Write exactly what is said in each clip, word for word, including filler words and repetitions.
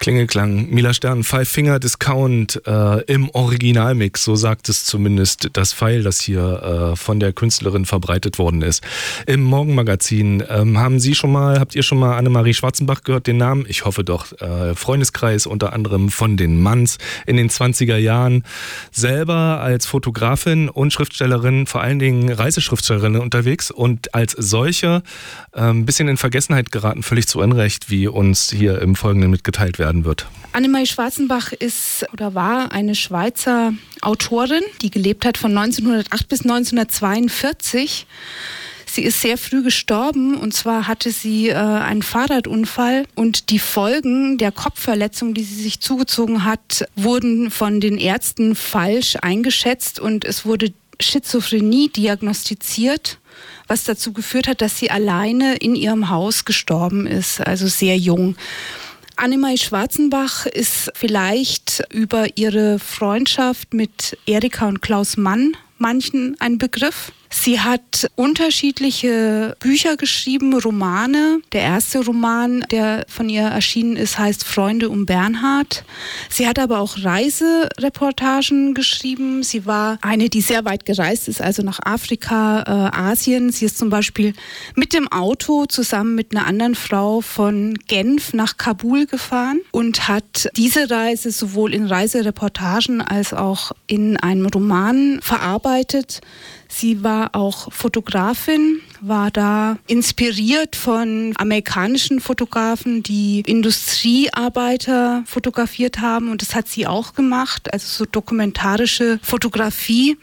Klingelklang, Mila Stern, Five Finger Discount äh, im Originalmix, so sagt es zumindest das File, das hier äh, von der Künstlerin verbreitet worden ist. Im Morgenmagazin ähm, haben Sie schon mal, habt ihr schon mal Annemarie Schwarzenbach gehört, den Namen? Ich hoffe doch. Äh, Freundeskreis unter anderem von den Manns in den zwanziger Jahren. Selber als Fotografin und Schriftstellerin, vor allen Dingen Reiseschriftstellerin unterwegs und als solche äh, ein bisschen in Vergessenheit geraten, völlig zu Unrecht, wie uns hier im Folgenden mitgeteilt werden wird. Annemarie Schwarzenbach ist oder war eine Schweizer Autorin, die gelebt hat von neunzehnhundertacht bis neunzehnhundertzweiundvierzig. Sie ist sehr früh gestorben und zwar hatte sie äh, einen Fahrradunfall und die Folgen der Kopfverletzung, die sie sich zugezogen hat, wurden von den Ärzten falsch eingeschätzt und es wurde Schizophrenie diagnostiziert, was dazu geführt hat, dass sie alleine in ihrem Haus gestorben ist, also sehr jung. Annemarie Schwarzenbach ist vielleicht über ihre Freundschaft mit Erika und Klaus Mann manchen ein Begriff. Sie hat unterschiedliche Bücher geschrieben, Romane. Der erste Roman, der von ihr erschienen ist, heißt Freunde um Bernhard. Sie hat aber auch Reisereportagen geschrieben. Sie war eine, die sehr weit gereist ist, also nach Afrika, äh, Asien. Sie ist zum Beispiel mit dem Auto zusammen mit einer anderen Frau von Genf nach Kabul gefahren und hat diese Reise sowohl in Reisereportagen als auch in einem Roman verarbeitet. Sie war auch Fotografin, war da inspiriert von amerikanischen Fotografen, die Industriearbeiter fotografiert haben und das hat sie auch gemacht, also so dokumentarische Fotografie.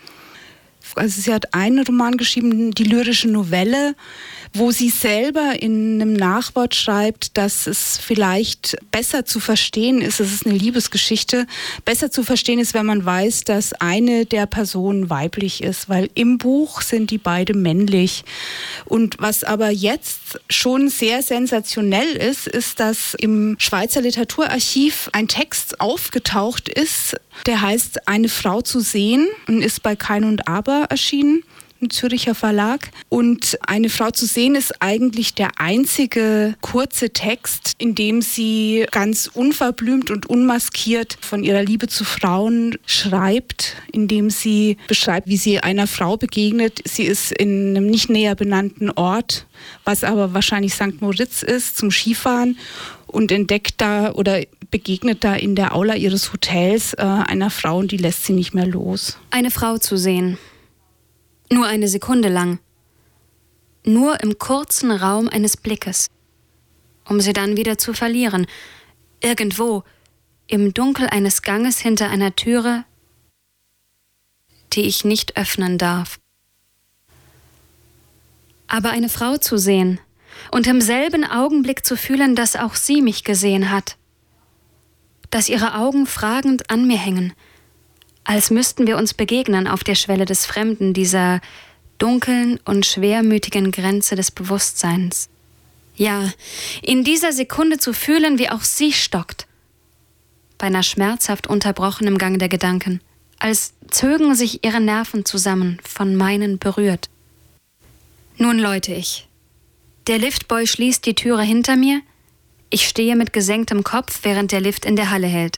Also sie hat einen Roman geschrieben, die lyrische Novelle, wo sie selber in einem Nachwort schreibt, dass es vielleicht besser zu verstehen ist, es ist eine Liebesgeschichte, besser zu verstehen ist, wenn man weiß, dass eine der Personen weiblich ist, weil im Buch sind die beide männlich. Und was aber jetzt schon sehr sensationell ist, ist, dass im Schweizer Literaturarchiv ein Text aufgetaucht ist, der heißt Eine Frau zu sehen und ist bei Kein und Aber erschienen. Ein Züricher Verlag. Und Eine Frau zu sehen ist eigentlich der einzige kurze Text, in dem sie ganz unverblümt und unmaskiert von ihrer Liebe zu Frauen schreibt, in dem sie beschreibt, wie sie einer Frau begegnet. Sie ist in einem nicht näher benannten Ort, was aber wahrscheinlich Sankt Moritz ist, zum Skifahren und entdeckt da oder begegnet da in der Aula ihres Hotels äh, einer Frau und die lässt sie nicht mehr los. Eine Frau zu sehen. Nur eine Sekunde lang. Nur im kurzen Raum eines Blickes. Um sie dann wieder zu verlieren. Irgendwo, im Dunkel eines Ganges hinter einer Türe, die ich nicht öffnen darf. Aber eine Frau zu sehen und im selben Augenblick zu fühlen, dass auch sie mich gesehen hat. Dass ihre Augen fragend an mir hängen. Als müssten wir uns begegnen auf der Schwelle des Fremden, dieser dunklen und schwermütigen Grenze des Bewusstseins. Ja, in dieser Sekunde zu fühlen, wie auch sie stockt. Beinahe schmerzhaft unterbrochenem Gang der Gedanken, als zögen sich ihre Nerven zusammen, von meinen berührt. Nun läute ich. Der Liftboy schließt die Türe hinter mir. Ich stehe mit gesenktem Kopf, während der Lift in der Halle hält.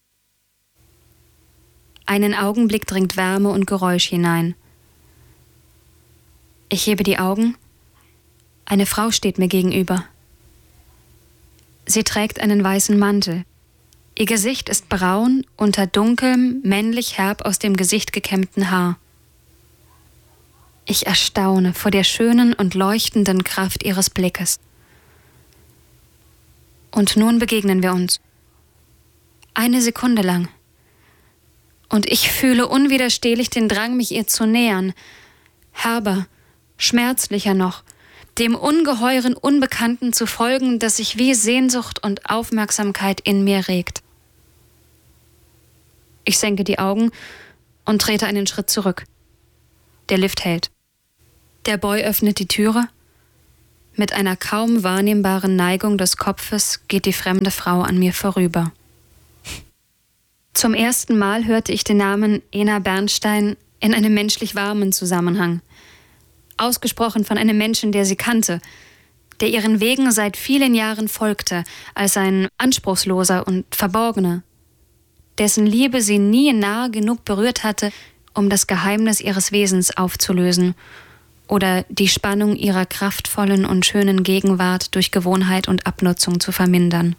Einen Augenblick dringt Wärme und Geräusch hinein. Ich hebe die Augen. Eine Frau steht mir gegenüber. Sie trägt einen weißen Mantel. Ihr Gesicht ist braun, unter dunkelem, männlich herb aus dem Gesicht gekämmten Haar. Ich erstaune vor der schönen und leuchtenden Kraft ihres Blickes. Und nun begegnen wir uns. Eine Sekunde lang. Und ich fühle unwiderstehlich den Drang, mich ihr zu nähern. Herber, schmerzlicher noch, dem ungeheuren Unbekannten zu folgen, das sich wie Sehnsucht und Aufmerksamkeit in mir regt. Ich senke die Augen und trete einen Schritt zurück. Der Lift hält. Der Boy öffnet die Türe. Mit einer kaum wahrnehmbaren Neigung des Kopfes geht die fremde Frau an mir vorüber. Zum ersten Mal hörte ich den Namen Ena Bernstein in einem menschlich warmen Zusammenhang. Ausgesprochen von einem Menschen, der sie kannte, der ihren Wegen seit vielen Jahren folgte, als ein anspruchsloser und Verborgener, dessen Liebe sie nie nahe genug berührt hatte, um das Geheimnis ihres Wesens aufzulösen oder die Spannung ihrer kraftvollen und schönen Gegenwart durch Gewohnheit und Abnutzung zu vermindern.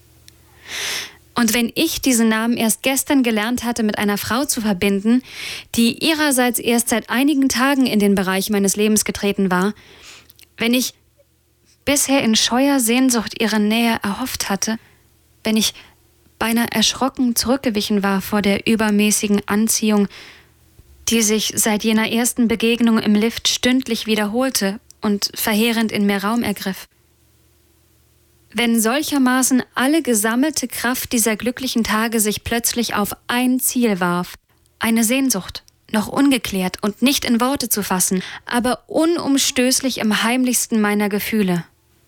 Und wenn ich diesen Namen erst gestern gelernt hatte, mit einer Frau zu verbinden, die ihrerseits erst seit einigen Tagen in den Bereich meines Lebens getreten war, wenn ich bisher in scheuer Sehnsucht ihre Nähe erhofft hatte, wenn ich beinahe erschrocken zurückgewichen war vor der übermäßigen Anziehung, die sich seit jener ersten Begegnung im Lift stündlich wiederholte und verheerend in mir Raum ergriff. Wenn solchermaßen alle gesammelte Kraft dieser glücklichen Tage sich plötzlich auf ein Ziel warf, eine Sehnsucht, noch ungeklärt und nicht in Worte zu fassen, aber unumstößlich im heimlichsten meiner Gefühle.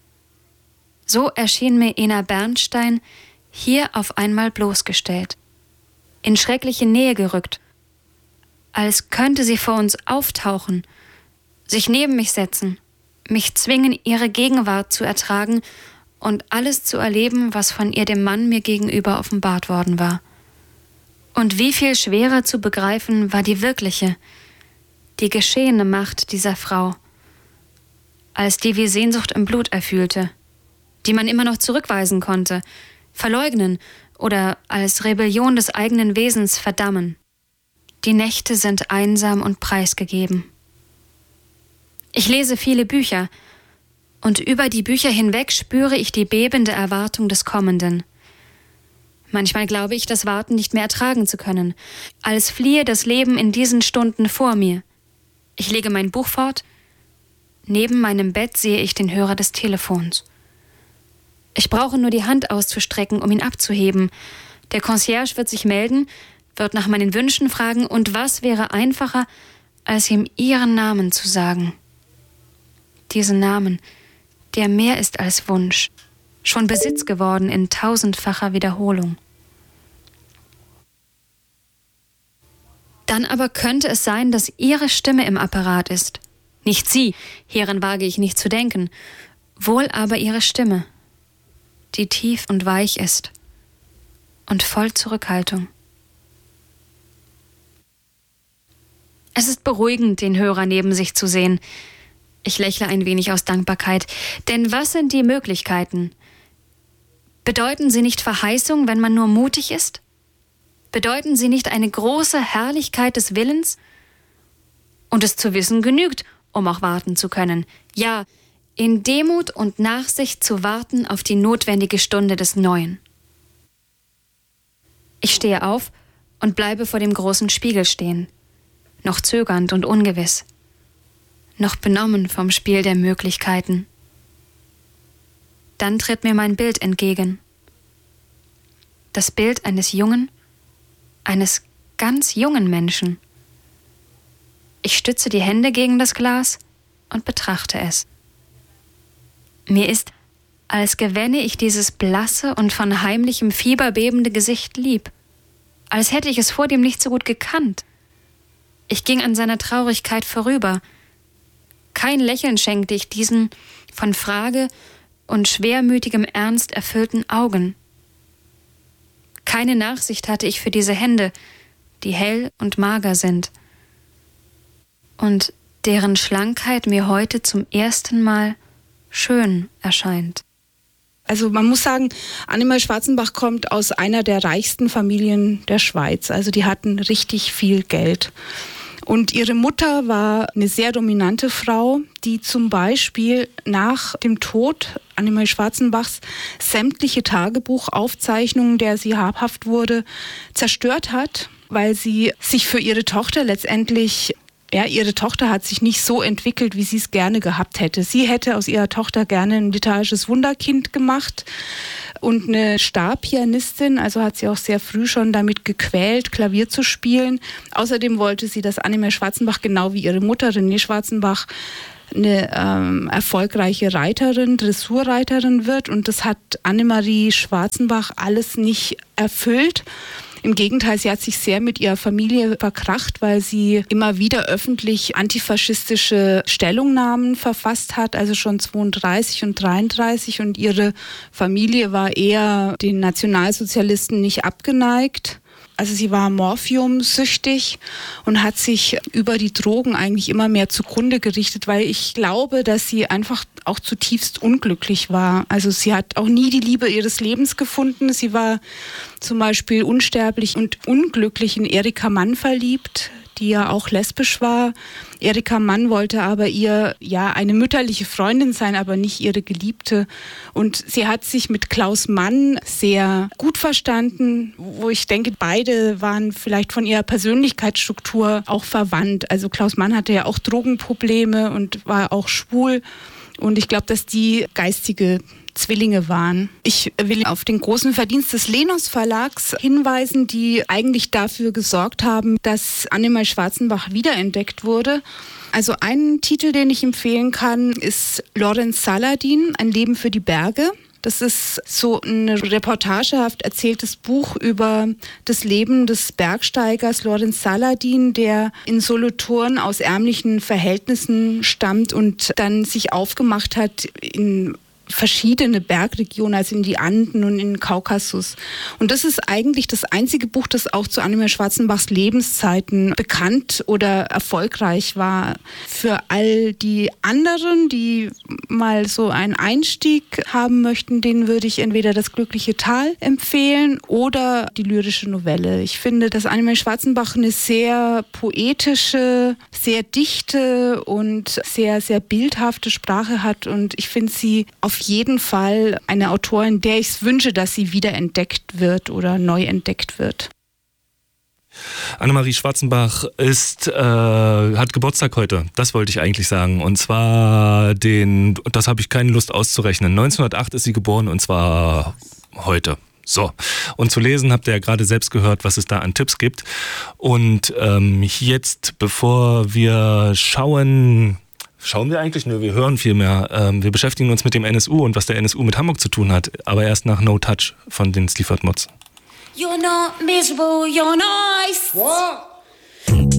So erschien mir Ena Bernstein hier auf einmal bloßgestellt, in schreckliche Nähe gerückt, als könnte sie vor uns auftauchen, sich neben mich setzen, mich zwingen, ihre Gegenwart zu ertragen und alles zu erleben, was von ihr dem Mann mir gegenüber offenbart worden war. Und wie viel schwerer zu begreifen war die wirkliche, die geschehene Macht dieser Frau, als die wie Sehnsucht im Blut erfühlte, die man immer noch zurückweisen konnte, verleugnen oder als Rebellion des eigenen Wesens verdammen. Die Nächte sind einsam und preisgegeben. Ich lese viele Bücher, und über die Bücher hinweg spüre ich die bebende Erwartung des Kommenden. Manchmal glaube ich, das Warten nicht mehr ertragen zu können, als fliehe das Leben in diesen Stunden vor mir. Ich lege mein Buch fort. Neben meinem Bett sehe ich den Hörer des Telefons. Ich brauche nur die Hand auszustrecken, um ihn abzuheben. Der Concierge wird sich melden, wird nach meinen Wünschen fragen, und was wäre einfacher, als ihm ihren Namen zu sagen? Diesen Namen, der mehr ist als Wunsch, schon Besitz geworden in tausendfacher Wiederholung. Dann aber könnte es sein, dass ihre Stimme im Apparat ist. Nicht sie, hieran wage ich nicht zu denken, wohl aber ihre Stimme, die tief und weich ist und voll Zurückhaltung. Es ist beruhigend, den Hörer neben sich zu sehen. Ich lächle ein wenig aus Dankbarkeit, denn was sind die Möglichkeiten? Bedeuten sie nicht Verheißung, wenn man nur mutig ist? Bedeuten sie nicht eine große Herrlichkeit des Willens? Und es zu wissen genügt, um auch warten zu können. Ja, in Demut und Nachsicht zu warten auf die notwendige Stunde des Neuen. Ich stehe auf und bleibe vor dem großen Spiegel stehen, noch zögernd und ungewiss, noch benommen vom Spiel der Möglichkeiten. Dann tritt mir mein Bild entgegen. Das Bild eines jungen, eines ganz jungen Menschen. Ich stütze die Hände gegen das Glas und betrachte es. Mir ist, als gewänne ich dieses blasse und von heimlichem Fieber bebende Gesicht lieb, als hätte ich es vor dem nicht so gut gekannt. Ich ging an seiner Traurigkeit vorüber. Kein Lächeln schenkte ich diesen von Frage und schwermütigem Ernst erfüllten Augen. Keine Nachsicht hatte ich für diese Hände, die hell und mager sind und deren Schlankheit mir heute zum ersten Mal schön erscheint. Also man muss sagen, Annemarie Schwarzenbach kommt aus einer der reichsten Familien der Schweiz. Also die hatten richtig viel Geld. Und ihre Mutter war eine sehr dominante Frau, die zum Beispiel nach dem Tod Annemarie Schwarzenbachs sämtliche Tagebuchaufzeichnungen, der sie habhaft wurde, zerstört hat, weil sie sich für ihre Tochter letztendlich, ja, ihre Tochter hat sich nicht so entwickelt, wie sie es gerne gehabt hätte. Sie hätte aus ihrer Tochter gerne ein literarisches Wunderkind gemacht und eine Starpianistin, also hat sie auch sehr früh schon damit gequält, Klavier zu spielen. Außerdem wollte sie, dass Annemarie Schwarzenbach, genau wie ihre Mutter Renée Schwarzenbach, eine ähm, erfolgreiche Reiterin, Dressurreiterin wird. Und das hat Annemarie Schwarzenbach alles nicht erfüllt. Im Gegenteil, sie hat sich sehr mit ihrer Familie verkracht, weil sie immer wieder öffentlich antifaschistische Stellungnahmen verfasst hat, also schon zweiunddreißig und dreiunddreißig. Und ihre Familie war eher den Nationalsozialisten nicht abgeneigt. Also sie war morphiumsüchtig und hat sich über die Drogen eigentlich immer mehr zugrunde gerichtet, weil ich glaube, dass sie einfach auch zutiefst unglücklich war. Also sie hat auch nie die Liebe ihres Lebens gefunden. Sie war zum Beispiel unsterblich und unglücklich in Erika Mann verliebt, die ja auch lesbisch war. Erika Mann wollte aber ihr ja eine mütterliche Freundin sein, aber nicht ihre Geliebte. Und sie hat sich mit Klaus Mann sehr gut verstanden, wo ich denke, beide waren vielleicht von ihrer Persönlichkeitsstruktur auch verwandt. Also Klaus Mann hatte ja auch Drogenprobleme und war auch schwul. Und ich glaube, dass die geistige Zwillinge waren. Ich will auf den großen Verdienst des Lenos Verlags hinweisen, die eigentlich dafür gesorgt haben, dass Annemarie Schwarzenbach wiederentdeckt wurde. Also einen Titel, den ich empfehlen kann, ist Lorenz Saladin, Ein Leben für die Berge. Das ist so ein reportagehaft erzähltes Buch über das Leben des Bergsteigers Lorenz Saladin, der in Solothurn aus ärmlichen Verhältnissen stammt und dann sich aufgemacht hat in verschiedene Bergregionen, also in die Anden und in den Kaukasus. Und das ist eigentlich das einzige Buch, das auch zu Annemarie Schwarzenbachs Lebenszeiten bekannt oder erfolgreich war. Für all die anderen, die mal so einen Einstieg haben möchten, denen würde ich entweder Das glückliche Tal empfehlen oder die lyrische Novelle. Ich finde, dass Annemarie Schwarzenbach eine sehr poetische, sehr dichte und sehr, sehr bildhafte Sprache hat und ich finde sie auf jeden Fall eine Autorin, der ich es wünsche, dass sie wiederentdeckt wird oder neu entdeckt wird. Annemarie Schwarzenbach ist, äh, hat Geburtstag heute, das wollte ich eigentlich sagen. Und zwar den, das habe ich keine Lust auszurechnen, neunzehnhundertacht ist sie geboren und zwar heute. So, und zu lesen habt ihr ja gerade selbst gehört, was es da an Tipps gibt. Und ähm, jetzt, bevor wir schauen... Schauen wir eigentlich? Nö, wir hören viel mehr. Ähm, wir beschäftigen uns mit dem N S U und was der N S U mit Hamburg zu tun hat. Aber erst nach No Touch von den Sleaford Mods. You're not miserable, you're nice. What?